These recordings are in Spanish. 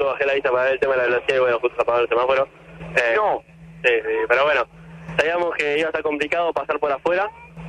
justo bajé la vista para ver el tema de la velocidad y bueno, justo se apagó el semáforo. No. Sí, pero bueno, sabíamos que iba a estar complicado pasar por afuera.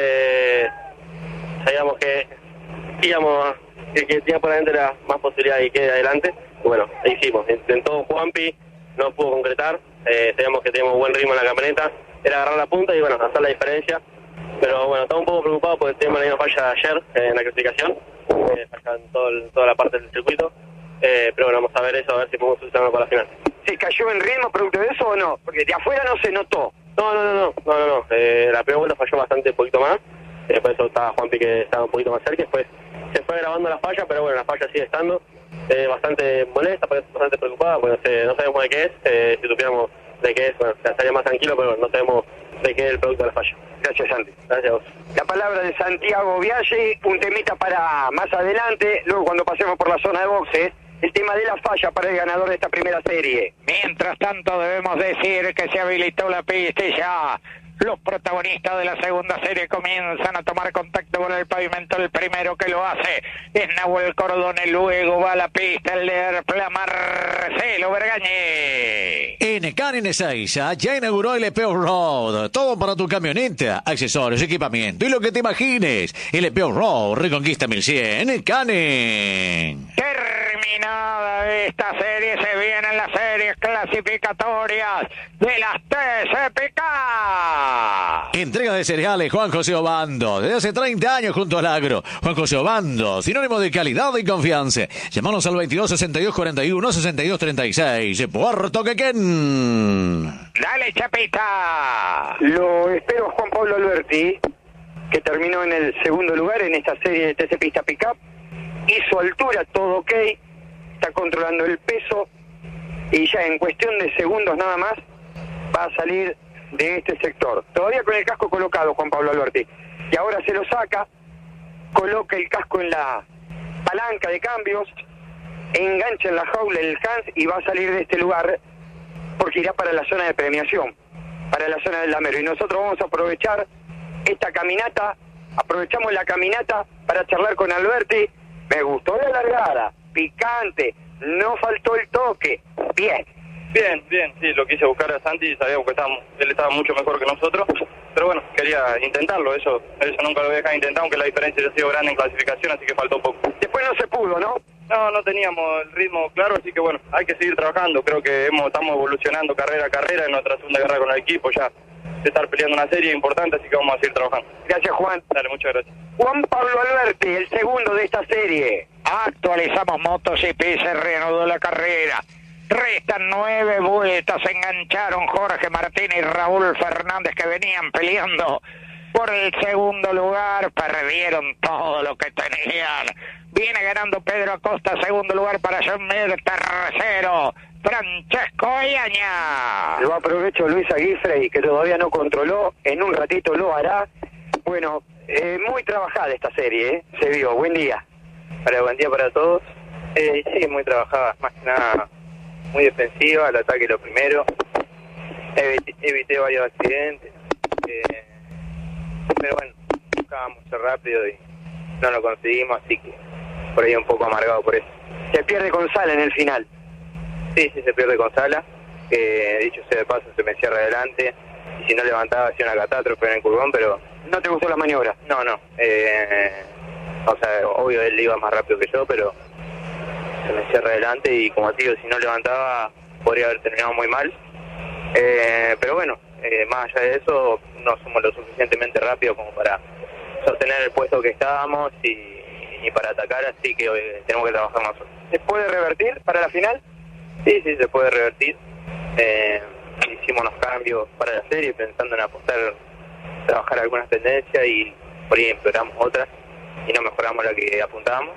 Sabíamos que íbamos, que tenía por adelante la más posibilidad de que quede adelante. Y bueno, ahí hicimos. Intentó Juanpi, no pudo concretar. Sabíamos que teníamos buen ritmo en la camioneta. Era agarrar la punta y bueno, hacer la diferencia. Pero bueno, estaba un poco preocupado porque teníamos la misma falla ayer en la clasificación. Falla en toda la parte del circuito. Pero bueno, vamos a ver eso, a ver si podemos solucionarlo para la final. ¿Se cayó en ritmo producto de eso o no? Porque de afuera no se notó. No. La primera vuelta falló bastante, un poquito más. Por eso estaba Juanpi que estaba un poquito más cerca. Después se fue grabando la falla, pero bueno, la falla sigue estando. Bastante molesta, bastante preocupada, porque no sabemos de qué es. Si supiéramos de qué es, bueno, estaría más tranquilo, pero no sabemos de qué es el producto de la falla. Gracias, Santi. Gracias a vos. La palabra de Santiago Viaggi, un temita para más adelante, luego cuando pasemos por la zona de boxes, el tema de la falla para el ganador de esta primera serie. Mientras tanto debemos decir que se habilitó la pista y ya los protagonistas de la segunda serie comienzan a tomar contacto con el pavimento. El primero que lo hace es Nahuel Cordone, luego va a la pista el de Marcelo Bergañe. En Canin Ezeiza ya inauguró el LP Road. Todo para tu camioneta, accesorios, equipamiento y lo que te imagines. LP Road, Reconquista 1100, Canin. Terminada esta serie, se vienen las series clasificatorias de las TCPK. Entrega de cereales Juan José Obando. Desde hace 30 años junto al agro. Juan José Obando, sinónimo de calidad y confianza. Llámanos al 22 62 41 62 36. Puerto Quequén. Dale, Chapita. Lo espero a Juan Pablo Alberti, que terminó en el segundo lugar en esta serie de TC Pista Pickup. Hizo altura, todo ok. Está controlando el peso. Y ya en cuestión de segundos nada más va a salir de este sector. Todavía con el casco colocado, Juan Pablo Alberti. Y ahora se lo saca, coloca el casco en la palanca de cambios, engancha en la jaula el Hans y va a salir de este lugar porque irá para la zona de premiación, para la zona del Damero. Y nosotros vamos a aprovechar esta caminata, aprovechamos la caminata para charlar con Alberti. Me gustó la largada, picante, no faltó el toque, bien. Bien, sí, lo quise buscar a Santi y sabíamos que él estaba mucho mejor que nosotros, pero bueno, quería intentarlo, eso nunca lo voy a dejar de intentar, aunque la diferencia ha sido grande en clasificación, así que faltó poco. Después no se pudo, ¿no? No teníamos el ritmo claro, así que bueno, hay que seguir trabajando, creo que estamos evolucionando carrera a carrera en nuestra segunda carrera con el equipo, ya de estar peleando una serie importante, así que vamos a seguir trabajando. Gracias, Juan. Dale, muchas gracias. Juan Pablo Alberti, el segundo de esta serie. Actualizamos MotoGP, se reanudó la carrera. Restan 9 vueltas, se engancharon Jorge Martínez y Raúl Fernández, que venían peleando por el segundo lugar, perdieron todo lo que tenían. Viene ganando Pedro Acosta, segundo lugar para John Mir, tercero Francesco Iaña. Lo aprovecho Luis Aguirre, que todavía no controló, en un ratito lo hará. Bueno, muy trabajada esta serie, se vio. Buen día. Buen día para todos. Sí, muy trabajada, más que nada muy defensiva, el ataque lo primero. Evité varios accidentes, pero bueno, buscábamos ser rápido y no lo conseguimos, así que por ahí un poco amargado por eso. Se pierde con Sala en el final. Sí, se pierde con Sala, que dicho sea de paso se me cierra adelante, y si no levantaba hacía una catástrofe en el curvón, pero... ¿No te gustó la maniobra? No, o sea, obvio él iba más rápido que yo, pero se me cierra adelante y como te digo, si no levantaba podría haber terminado muy mal. Pero bueno, más allá de eso, no somos lo suficientemente rápidos como para sostener el puesto que estábamos y para atacar, así que tenemos que trabajar más. ¿Se puede revertir para la final? Sí, se puede revertir. Hicimos unos cambios para la serie pensando en apostar, trabajar algunas tendencias y por ahí empeoramos otras y no mejoramos la que apuntábamos.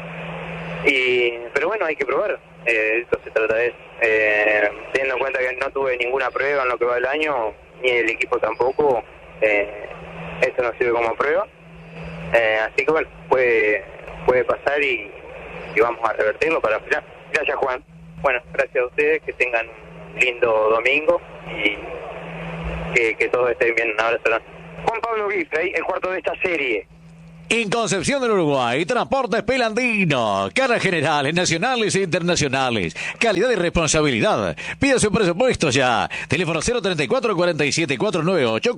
Pero bueno, hay que probar, esto se trata de eso. Teniendo en cuenta que no tuve ninguna prueba en lo que va del año, ni el equipo tampoco, esto nos sirve como prueba. Así que bueno, puede pasar y vamos a revertirlo para el final. Gracias, Juan. Bueno, gracias a ustedes, que tengan un lindo domingo y que todos estén bien. Un abrazo. Juan Pablo Guifrey, el cuarto de esta serie. En Concepción del Uruguay, Transportes Pelandino, cargas generales, nacionales e internacionales, calidad y responsabilidad. Pida su presupuesto ya. Teléfono 034 47 498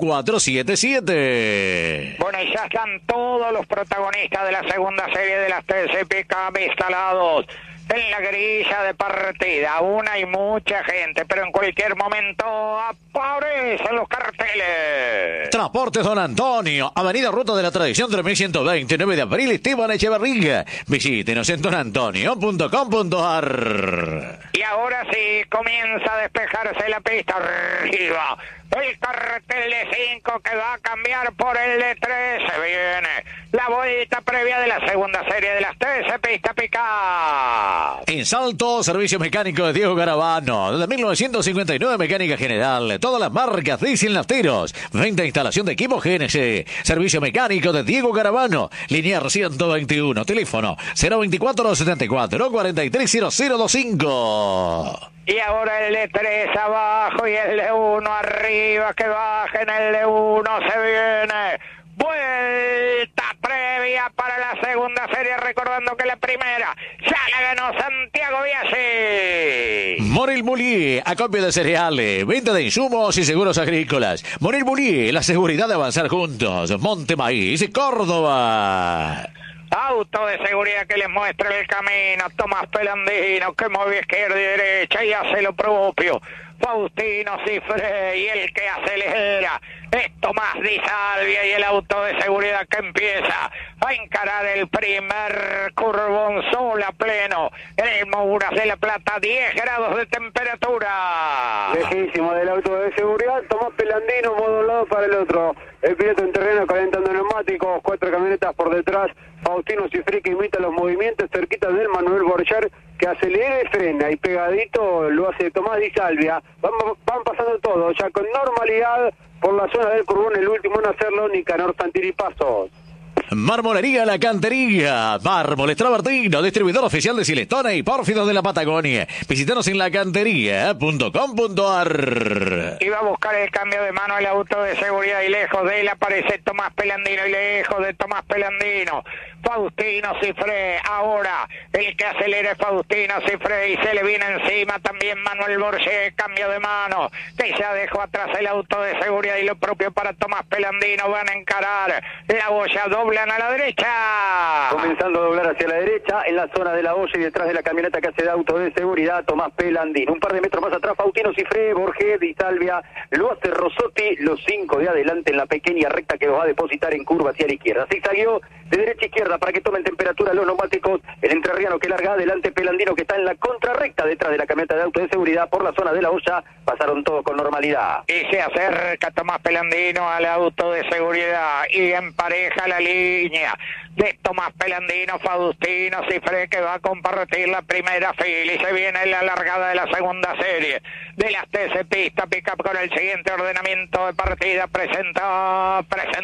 477. Bueno, y ya están todos los protagonistas de la segunda serie de las TC Pickup instalados en la grilla de partida. Aún hay mucha gente, pero en cualquier momento aparecen los carteles. Transportes Don Antonio, Avenida Ruta de la Tradición 3120, 9 de abril, Esteban Echeverría. Visítenos en donantonio.com.ar. Y ahora sí comienza a despejarse la pista arriba. El cartel de 5 que va a cambiar por el de 3. Se viene la vuelta previa de la segunda serie de las 13 pista Pickup. En Salto, servicio mecánico de Diego Garavano. Desde 1959, mecánica general. Todas las marcas diesel nafteros. Venta e instalación de equipos GNC. Servicio mecánico de Diego Garavano. Linear 121. Teléfono 024 74 430025. Y ahora el de 3 abajo y el de 1 arriba, que bajen el de 1, se viene. Vuelta previa para la segunda serie, recordando que la primera ya la ganó Santiago Biasi. Morel Bullier, acopio de cereales, venta de insumos y seguros agrícolas. Morel Bullier, la seguridad de avanzar juntos. Monte Maíz, Córdoba. Auto de seguridad que les muestra el camino. Tomás Pelandino, que mueve izquierda y derecha y hace lo propio. Faustino Cifre, y el que acelera es Tomás Di Salvia, y el auto de seguridad que empieza a encarar el primer curvón sol a pleno en el Mouras de la Plata. 10 grados de temperatura. Lejísimo del auto de seguridad. Tomás Pelandino, modo de un lado para el otro. El piloto en terreno calentando neumáticos. 4 camionetas por detrás. Faustino Cifre, que imita los movimientos cerquita del Manuel Borcher, que acelera y frena, y pegadito lo hace Tomás Di Salvia. Van pasando todos ya con normalidad por la zona del curvón. El último en hacerlo, Nicanor Santini Pasos. Marmolería La Cantería, Mármoles Travertino, distribuidor oficial de Silestone y Pórfidos de la Patagonia. Visítanos en lacantería.com.ar. Iba a buscar el cambio de mano el auto de seguridad, y lejos de él aparece Tomás Pelandino, y lejos de Tomás Pelandino Faustino Cifre. Ahora el que acelera es Faustino Cifre, y se le viene encima también Manuel Borges. Cambio de mano, que ya dejó atrás el auto de seguridad, y lo propio para Tomás Pelandino. Van a encarar la boya, doblan a la derecha. Comenzando a doblar hacia la derecha, en la zona de la boya y detrás de la camioneta que hace de auto de seguridad, Tomás Pelandino. Un par de metros más atrás, Faustino Cifre, Borges, Di Salvia, lo hace Rosotti, los 5 de adelante en la pequeña recta que los va a depositar en curva hacia la izquierda. Zigzagueó de derecha a izquierda para que tomen temperatura los neumáticos. El entrerriano que larga adelante, Pelandino, que está en la contrarrecta detrás de la camioneta de auto de seguridad por la zona de la olla. Pasaron todo con normalidad. Y se acerca Tomás Pelandino al auto de seguridad y empareja la línea de Tomás Pelandino, Faustino Cifre, que va a compartir la primera fila, y se viene la largada de la segunda serie de las TC Pista Pickup con el siguiente ordenamiento de partida. Presenta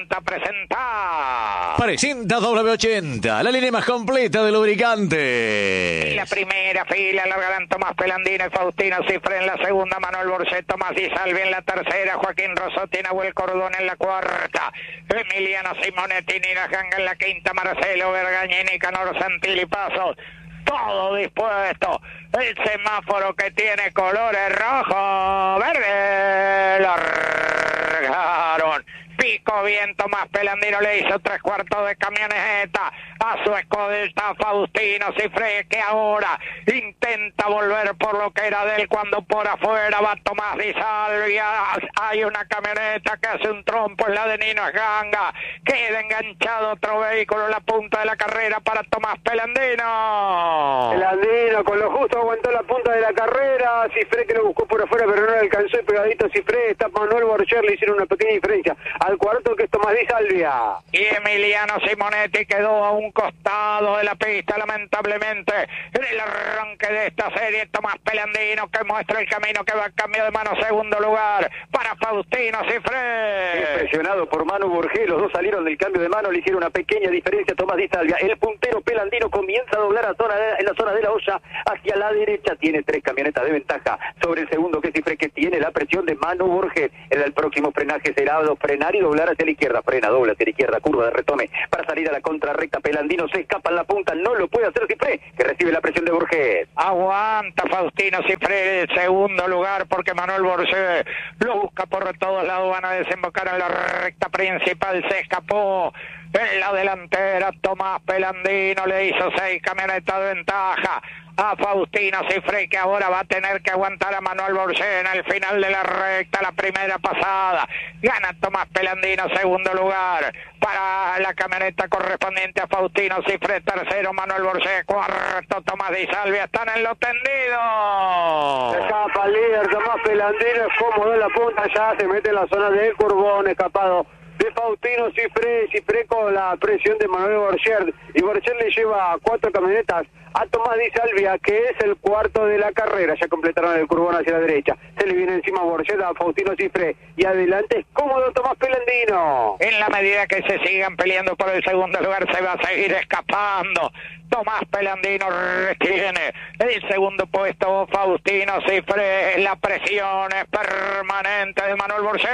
W80, la línea más completa de lubricante. En la primera fila largarán Tomás Pelandino y Faustino Cifre, en la segunda Manuel Borget, Tomás Di Salvi en la tercera, Joaquín Rosotti, Nahuel Cordón en la cuarta, Emiliano Simonetti, Nina Ganga en la quinta, Marcelo Vergañini, Nicanor Santini Pasos. Todo dispuesto. El semáforo que tiene colores rojo, verde, largaron. Pico bien, Tomás Pelandino le hizo 3/4 de camioneta a su escolta Faustino Cifre, que ahora intenta volver por lo que era de él, cuando por afuera va Tomás Di Salvia. Hay una camioneta que hace un trompo, es la de Nino Ganga. Queda enganchado otro vehículo en la punta de la carrera para Tomás Pelandino. Pelandino con lo justo aguantó la punta de la carrera. Cifre, que lo buscó por afuera pero no le alcanzó, y pegadito Cifre. Está Manuel Borcher, le hicieron una pequeña diferencia al cuarto, que es Tomás Di Salvia. Y Emiliano Simonetti quedó a un costado de la pista, lamentablemente, en el arranque de esta serie. Tomás Pelandino, que muestra el camino, que va a cambio de mano, segundo lugar para Faustino Cifre. Impresionado por Manu Borges, los dos salieron del cambio de mano, le hicieron una pequeña diferencia a Tomás Di Salvia. El puntero Pelandino comienza a doblar en la zona de la olla hacia la derecha. Tiene 3 camionetas de ventaja sobre el segundo, que es Cifre, que tiene la presión de Manu Borges. El próximo frenaje será frenar y doblar doblar hacia la izquierda, frena, dobla hacia la izquierda, curva de retome para salir a la contrarrecta. Pelandino se escapa en la punta, no lo puede hacer Cifré, que recibe la presión de Borges. Aguanta Faustino Cifré en segundo lugar porque Manuel Borges lo busca por todos lados. Van a desembocar en la recta principal. Se escapó en la delantera. Tomás Pelandino le hizo 6 camionetas de ventaja a Faustino Cifré, que ahora va a tener que aguantar a Manuel Borges en el final de la recta, la primera pasada. Gana Tomás Pelandino, segundo lugar para la camioneta correspondiente a Faustino Cifré, tercero Manuel Borges, cuarto Tomás Di Salvia. Están en los tendidos. Se escapa el líder Tomás Pelandino, es cómodo en la punta, ya se mete en la zona del Curbón, escapado de Faustino Cifré con la presión de Manuel Borges, y Borges le lleva 4 camionetas a Tomás Di Salvia, que es el cuarto de la carrera. Ya completaron el Curbón hacia la derecha, se le viene encima Borges a Faustino Cifré, y adelante es cómodo Tomás Pelandino. En la medida que se sigan peleando por el segundo lugar, se va a seguir escapando. Tomás Pelandino retiene el segundo puesto. Faustino Cifré, la presión es permanente de Manuel Borges.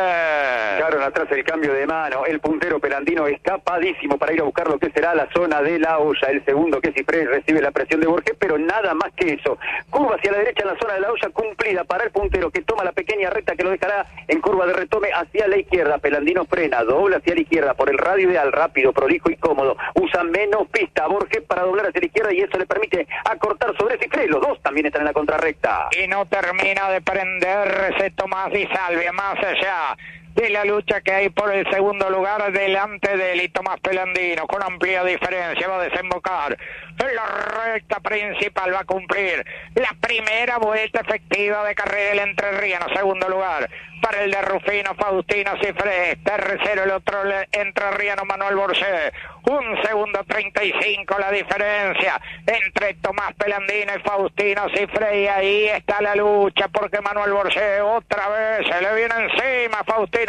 Claro, atrás el cambio de mano, el puntero Pelandino escapadísimo para ir a buscar lo que será la zona de la olla. El segundo, que Cifré, recibe la presión de Borges, pero nada más que eso. Curva hacia la derecha en la zona de la olla cumplida para el puntero, que toma la pequeña recta que lo dejará en curva de retome hacia la izquierda. Pelandino frena, dobla hacia la izquierda por el radio ideal, rápido, prolijo y cómodo. Usa menos pista Borges para doblar hacia la izquierda, y eso le permite acortar sobre Cifré. Los dos también están en la contrarrecta. Y no termina de prenderse Tomás Di Salvia, más allá de la lucha que hay por el segundo lugar. Delante de él y Tomás Pelandino, con amplia diferencia, va a desembocar en la recta principal. Va a cumplir la primera vuelta efectiva de carrera el entrerriano. Segundo lugar para el de Rufino Faustino Cifré, tercero el otro entrerriano Manuel Borges. 1 segundo 35 la diferencia entre Tomás Pelandino y Faustino Cifré, y ahí está la lucha, porque Manuel Borges otra vez se le viene encima a Faustino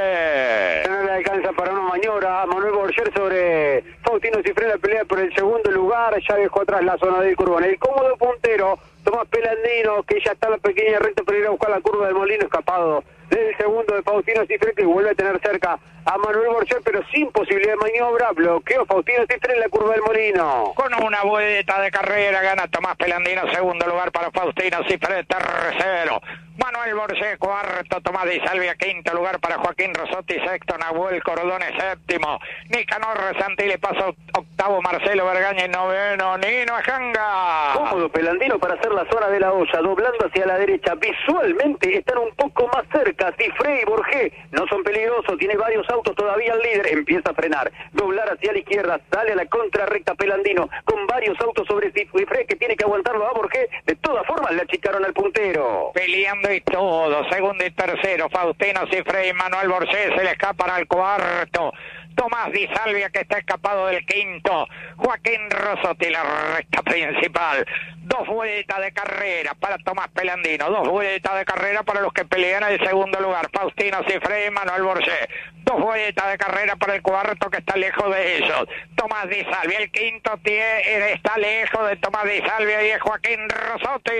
Cifré. No le alcanza para una maniobra a Manuel Borges sobre Faustino Cifré. La pelea por el segundo lugar, ya dejó atrás la zona del Curbón. El cómodo puntero Tomás Pelandino, que ya está en la pequeña recta para ir a buscar la curva del Molino, escapado del segundo de Faustino Cifré, que vuelve a tener cerca a Manuel Borges, pero sin posibilidad de maniobra. Bloqueó Faustino Cifré en la curva del Molino. Con una vuelta de carrera gana Tomás Pelandino, segundo lugar para Faustino Cifré, tercero Manuel Borges, cuarto Tomás Di Salvia, quinto lugar para Joaquín Rosotti, sexto Nahuel Cordone, séptimo Nicanor Santilli, paso octavo Marcelo Vergaña, y noveno Nino Ajanga. Cómodo Pelandino para hacer la zona de la olla, doblando hacia la derecha. Visualmente están un poco más cerca. Cifré y Borges no son peligrosos, tiene varios autos todavía el líder. Empieza a frenar, doblar hacia la izquierda, sale a la contrarrecta Pelandino con varios autos sobre Cifré, que tiene que aguantarlo a Borges. De todas formas le achicaron al puntero. Peleando y todo, segundo y tercero Faustino Cifré y Manuel Borges. Se le escapan al cuarto Tomás Di Salvia, que está escapado del quinto. Joaquín Rosotti, la recta principal. 2 vueltas de carrera para Tomás Pelandino, 2 vueltas de carrera para los que pelean el segundo lugar, Faustino Cifré y Manuel Borges. 2 vueltas de carrera para el cuarto, que está lejos de ellos, Tomás Di Salvia. El quinto está lejos de Tomás Di Salvia, y es Joaquín Rosotti.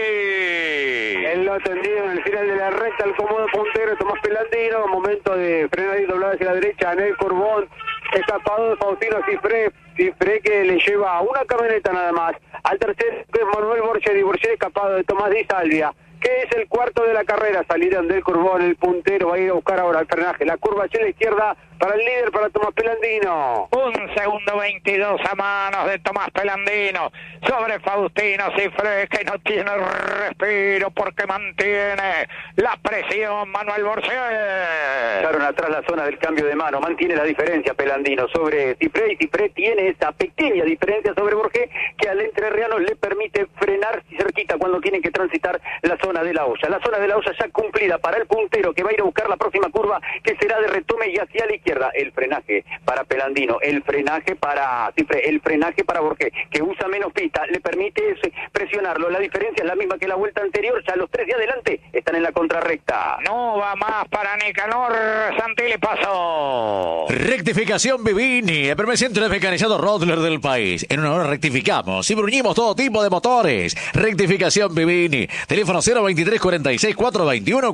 En lo tendido en el final de la recta, el cómodo puntero Tomás Pelandino, momento de frenar y doblar hacia la derecha en el Curbón, escapado de Faustino Cifré. Cifré, que le lleva una camioneta nada más al tercero, que es Manuel Borges, y Borges escapado de Tomás Di Salvia, que es el cuarto de la carrera. Salieron del Curbón, el puntero va a ir a buscar ahora el frenaje, la curva hacia la izquierda para el líder, para Tomás Pelandino. 1 segundo 22 a manos de Tomás Pelandino sobre Faustino Cifré, que no tiene respiro porque mantiene la presión Manuel Borges. Echaron atrás la zona del cambio de mano, mantiene la diferencia Pelandino sobre Cifré, y Cifré tiene esa pequeña diferencia sobre Borges, que al entrerriano le permite frenar cerquita cuando tienen que transitar la zona de la olla. La zona de la olla ya cumplida para el puntero, que va a ir a buscar la próxima curva, que será de retome y hacia la izquierda. izquierda, el frenaje para Pelandino, el frenaje para Cifré, el frenaje para Borges, que usa menos pista, le permite presionarlo. La diferencia es la misma que la vuelta anterior, ya los tres de adelante están en la contrarrecta. No va más para Nicanor Santilli, pasó. Rectificación Vivini, el primer centro mecanizado Rodler del país. En una hora rectificamos y bruñimos todo tipo de motores. Rectificación Vivini, teléfono 023 46 421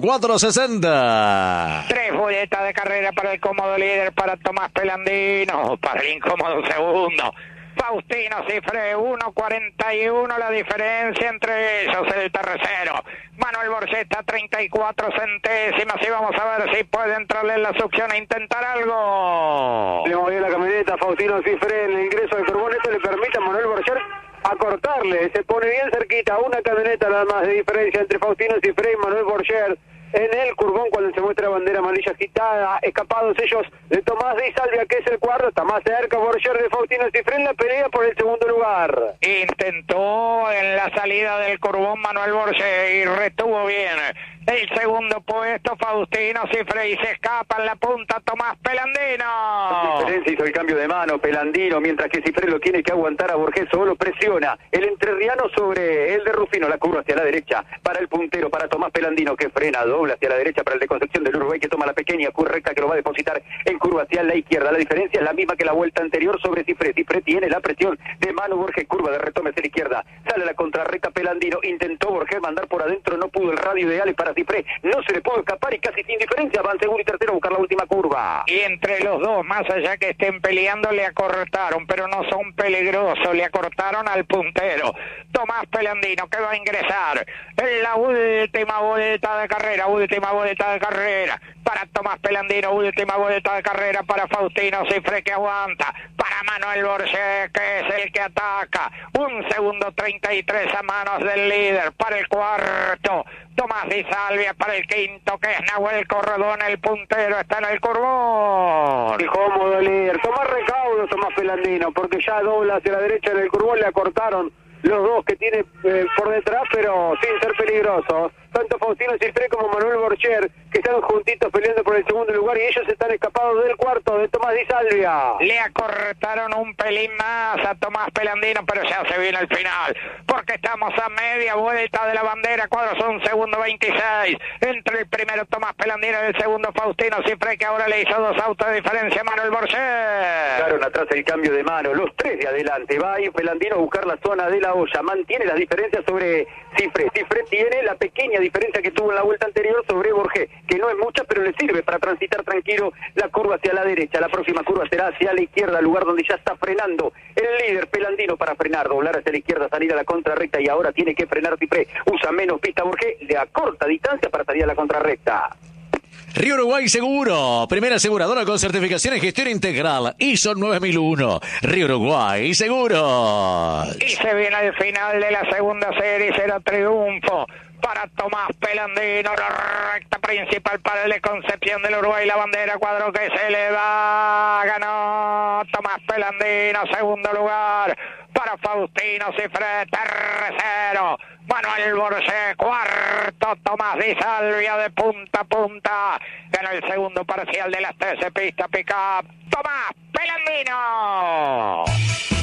460. 3 boletas de carrera para el cómodo líder, para Tomás Pelandino, para el incómodo segundo. Faustino Cifré, 1.41 la diferencia entre ellos, el tercero. Manuel Borgetta, 34 centésimas, y vamos a ver si puede entrarle en la succión e intentar algo. Le movió la camioneta Faustino Cifré en el ingreso de Curbón, esto le permite a Manuel Borgetta acortarle, se pone bien cerquita, una camioneta nada más de diferencia entre Faustino Cifré y Manuel Borgetta. En el Curbón, cuando se muestra la bandera amarilla agitada, escapados ellos de Tomás Di Salvia, que es el cuarto, está más cerca Borgetta de Faustino Cifré en la pelea por el segundo lugar. Intentó en la salida del Curbón Manuel Borgetta y retuvo bien el segundo puesto Faustino Cifré, y se escapa en la punta Tomás Pelandino. Diferencia, hizo el cambio de mano Pelandino, mientras que Cifré lo tiene que aguantar a Borges, solo presiona el entrerriano sobre el de Rufino, la curva hacia la derecha para el puntero, para Tomás Pelandino, que frena, dobla hacia la derecha para el de Concepción del Uruguay, que toma la pequeña curva recta que lo va a depositar en curva hacia la izquierda. La diferencia es la misma que la vuelta anterior sobre Cifré. Cifré tiene la presión de mano, Borges curva de retome hacia la izquierda, sale la contrarrecta Pelandino, intentó Borges mandar por adentro, no pudo, el radio ideal es para Cifré, no se le pudo escapar y casi sin diferencia van segundo y tercero a buscar la última curva. Y entre los dos, más allá que estén peleando, le acortaron, pero no son peligrosos, le acortaron al puntero Tomás Pelandino, que va a ingresar en la última vuelta de carrera, para Tomás Pelandino, última vuelta de carrera para Faustino Cifré, que aguanta, para Manuel Borges, que es el que ataca, 1 segundo 33 a manos del líder, para el cuarto Tomás Di Salvia, para el quinto, que es Nahuel Corredón, el puntero está en el Curbón. Y cómodo líder, toma recaudo Tomás Pelandino, porque ya dobla hacia la derecha en el Curbón, le acortaron los dos que tiene por detrás, pero sin ser peligrosos. Tanto Faustino Cifré como Manuel Borgetta, que están juntitos peleando por el segundo lugar, y ellos están escapados del cuarto de Tomás Di Salvia. Le acortaron un pelín más a Tomás Pelandino, pero ya se viene el final, porque estamos a media vuelta de la bandera, cuadros 1 segundo 26, entre el primero Tomás Pelandino y el segundo Faustino Cifré, que ahora le hizo 2 autos de diferencia a Manuel Borgetta. Claro, atrás el cambio de mano, los tres de adelante, va ahí Pelandino a buscar la zona de la olla, mantiene las diferencias sobre Cifré. Cifré tiene la pequeña diferencia que tuvo en la vuelta anterior sobre Borges, que no es mucha, pero le sirve para transitar tranquilo la curva hacia la derecha. La próxima curva será hacia la izquierda, lugar donde ya está frenando el líder Pelandino para frenar, doblar hacia la izquierda, salir a la contrarrecta, y ahora tiene que frenar Cifré. Usa menos pista Borges, le acorta distancia para salir a la contrarrecta. Río Uruguay Seguro, primera aseguradora con certificación en gestión integral, ISO 9001. Río Uruguay Seguro. Y se viene el final de la segunda serie, será triunfo para Tomás Pelandino, la recta principal para el de Concepción del Uruguay, la bandera, cuadro que se le va, ganó Tomás Pelandino, segundo lugar para Faustino Cifré, tercero Manuel Borges, cuarto Tomás Di Salvia, de punta a punta en el segundo parcial de las 13 pistas pick-up, Tomás Pelandino.